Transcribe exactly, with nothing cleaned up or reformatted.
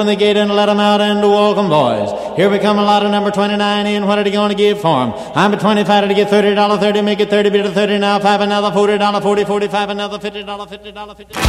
on the gate and let them out and welcome, boys. Here we come, a lot of number twenty-nine in. What are you going to give for him? I'm a twenty-five to get thirty dollars, thirty, make it thirty, bit of thirty now, five, another forty dollars, forty, forty-five, another fifty dollars, fifty dollars, fifty dollars.